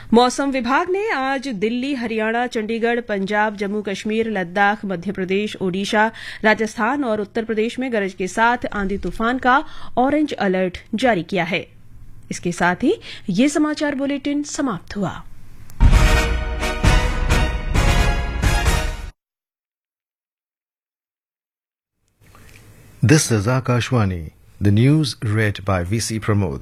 मौसम विभाग ने आज दिल्ली, हरियाणा, चंडीगढ़, पंजाब, जम्मू कश्मीर, लद्दाख, मध्य प्रदेश, ओडिशा, राजस्थान और उत्तर प्रदेश में गरज के साथ आंधी तूफान का ऑरेंज अलर्ट जारी किया है। इसके साथ ही ये समाचार बुलेटिन समाप्त हुआ। This is Akashwani, the news read by VC Pramod.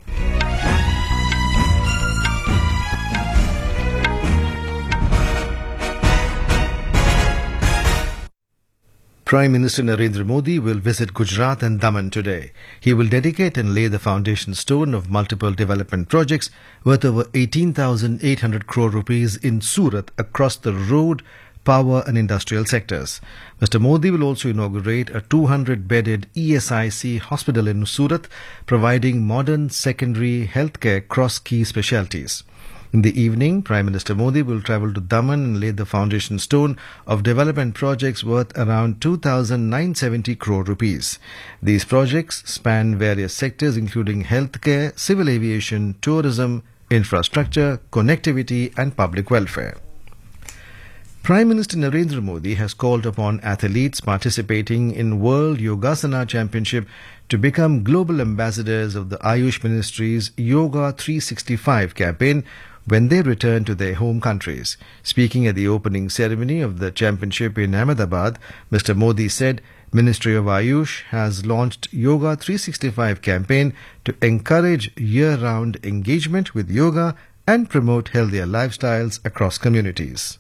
Prime Minister Narendra Modi will visit Gujarat and Daman today. He will dedicate and lay the foundation stone of multiple development projects worth over 18,800 crore rupees in Surat across the road, power and industrial sectors. Mr. Modi will also inaugurate a 200-bedded ESIC hospital in Surat, providing modern secondary healthcare across key specialties. In the evening, Prime Minister Modi will travel to Daman and lay the foundation stone of development projects worth around 2,970 crore rupees. These projects span various sectors including healthcare, civil aviation, tourism, infrastructure, connectivity and public welfare. Prime Minister Narendra Modi has called upon athletes participating in World Yogasana Championship to become global ambassadors of the Ayush Ministry's Yoga 365 campaign when they return to their home countries. Speaking at the opening ceremony of the championship in Ahmedabad, Mr. Modi said Ministry of Ayush has launched Yoga 365 campaign to encourage year-round engagement with yoga and promote healthier lifestyles across communities.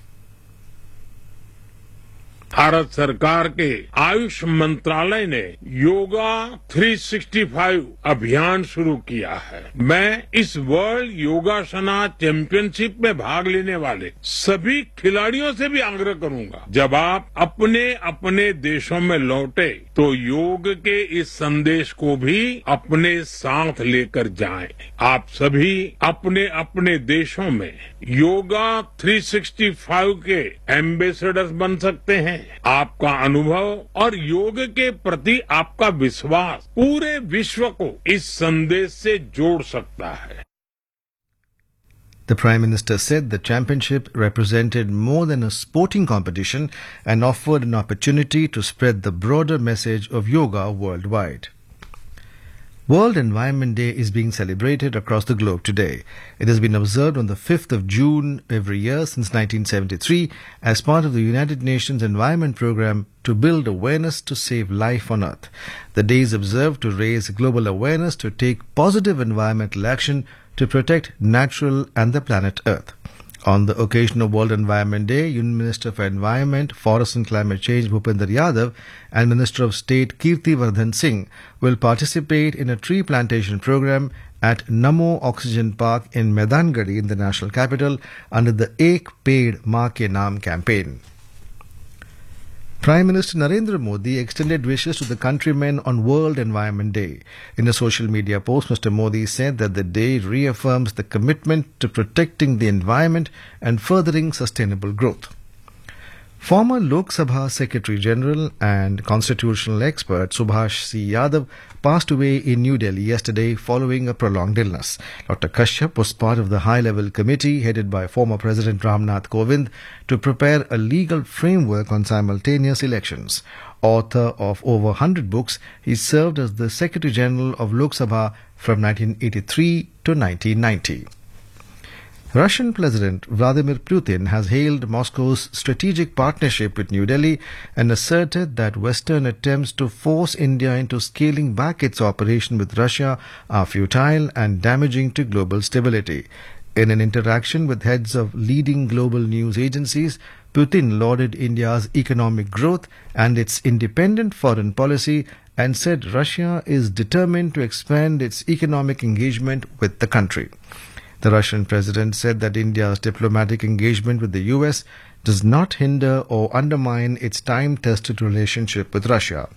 Bharat सरकार के आयुष मंत्रालय ने योगा 365 अभियान शुरू किया है। मैं इस वर्ल्ड योगासना चैंपियनशिप में भाग लेने वाले सभी खिलाड़ियों से भी आग्रह करूंगा, जब आप अपने अपने देशों में लौटे तो योग के इस संदेश को भी अपने साथ लेकर जाएं। आप सभी अपने अपने देशों में योगा 365 के एम्बेसडर्स बन सकते हैं। आपका अनुभव और योग के प्रति आपका विश्वास पूरे विश्व को इस संदेश से जोड़ सकता है। The Prime Minister said the championship represented more than a sporting competition and offered an opportunity to spread the broader message of yoga worldwide. World Environment Day is being celebrated across the globe today. It has been observed on the 5th of June every year since 1973 as part of the United Nations Environment Programme to build awareness to save life on Earth. The day is observed to raise global awareness to take positive environmental action to protect natural and the planet Earth. On the occasion of World Environment Day, Union Minister for Environment, Forest and Climate Change Bhupender Yadav and Minister of State Kirti Vardhan Singh will participate in a tree plantation program at Namo Oxygen Park in Maidangadi in the national capital under the Ek Ped Maa Ke Naam campaign. Prime Minister Narendra Modi extended wishes to the countrymen on World Environment Day. In a social media post, Mr. Modi said that the day reaffirms the commitment to protecting the environment and furthering sustainable growth. Former Lok Sabha Secretary General and constitutional expert Subhash C. Yadav passed away in New Delhi yesterday following a prolonged illness. Dr. Kashyap was part of the high-level committee headed by former President Ramnath Kovind to prepare a legal framework on simultaneous elections. Author of over 100 books, he served as the Secretary General of Lok Sabha from 1983 to 1990. Russian President Vladimir Putin has hailed Moscow's strategic partnership with New Delhi and asserted that Western attempts to force India into scaling back its operation with Russia are futile and damaging to global stability. In an interaction with heads of leading global news agencies, Putin lauded India's economic growth and its independent foreign policy and said Russia is determined to expand its economic engagement with the country. The Russian president said that India's diplomatic engagement with the US does not hinder or undermine its time-tested relationship with Russia.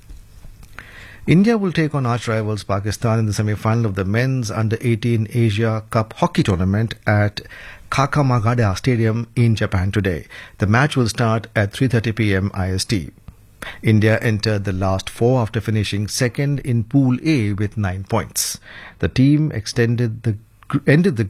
India will take on arch rivals Pakistan in the semi-final of the men's Under-18 Asia Cup hockey tournament at Kakamagada Stadium in Japan today. The match will start at 3:30 p.m. IST. India entered the last four after finishing second in Pool A with 9 points. The team ended the